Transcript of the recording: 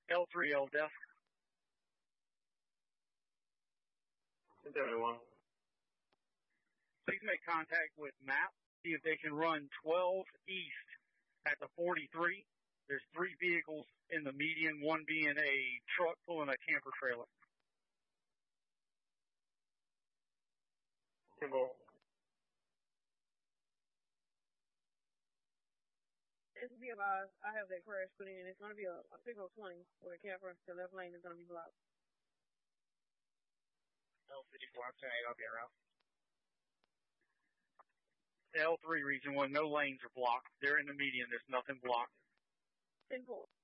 L3 LDEF. 71. Please make contact with MAP. See if they can run 12 east at the 43. There's 3 vehicles in the median, one being a truck pulling a camper trailer. Kimball. It's be advised, I have that crash put in. It's going to be a 620 with a camper. The left lane is going to be blocked. L54, I'm saying I'll be around. L3 Region 1, no lanes are blocked. They're in the median. There's nothing blocked. 10-4.